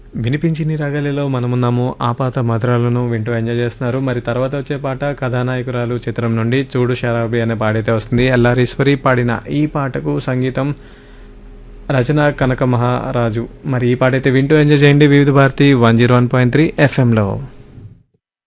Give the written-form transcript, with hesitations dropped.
వినిపించింది రాగలిలో మనమున్నాము ఆపాత మధురాలను వింటూ ఎంజాయ్ చేస్తున్నారు. మరి తర్వాత వచ్చే పాట కథానాయకురాలు చిత్రం నుండి చూడు షరాబి అనే పాటైతే వస్తుంది. ఎల్లారీశ్వరి పాడిన ఈ పాటకు సంగీతం రచన కనక మహారాజు. మరి ఈ పాట అయితే వింటూ ఎంజాయ్ చేయండి వివిధ భారతి 101.3 FM లో.